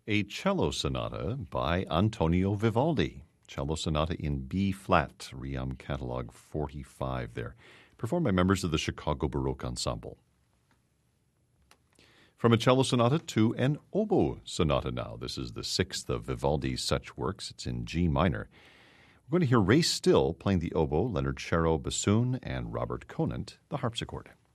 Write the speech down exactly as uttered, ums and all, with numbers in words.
a cello sonata by Antonio Vivaldi. Cello sonata in B flat, Ream Catalog forty-five there, performed by members of the Chicago Baroque Ensemble. From a cello sonata to an oboe sonata now. This is the sixth of Vivaldi's such works. It's in G minor. We're going to hear Ray Still playing the oboe, Leonard Sharrow bassoon, and Robert Conant the harpsichord.